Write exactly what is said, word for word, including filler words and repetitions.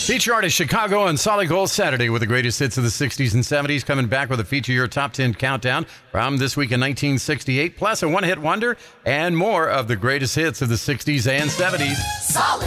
Feature artist Chicago and Solid Gold Saturday with the greatest hits of the sixties and seventies, coming back with a Feature Your Top ten countdown from this week in nineteen sixty-eight, plus a one-hit wonder and more of the greatest hits of the sixties and seventies. Solid.